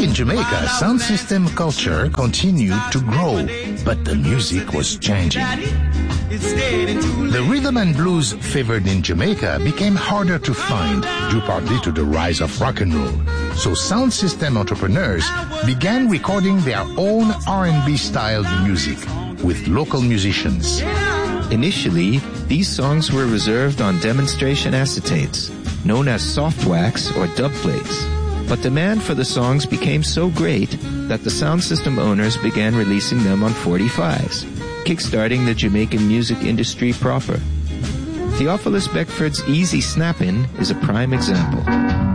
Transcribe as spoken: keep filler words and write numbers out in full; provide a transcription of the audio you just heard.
in Jamaica, sound system culture continued to grow, but the music was changing. The rhythm and blues favored in Jamaica became harder to find due partly to the rise of rock and roll. So sound system entrepreneurs began recording their own R and B styled music with local musicians. Initially, these songs were reserved on demonstration acetates, known as soft wax or dub plates. But demand for the songs became so great that the sound system owners began releasing them on forty-fives, kickstarting the Jamaican music industry proper. Theophilus Beckford's Easy Snappin' is a prime example.